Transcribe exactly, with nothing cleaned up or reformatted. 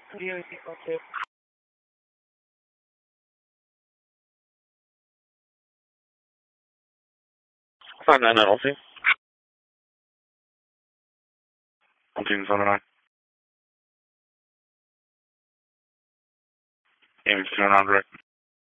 Zero equal to. Five nine nine, I'll see. I'm team seven nine. Aiming two nine direct.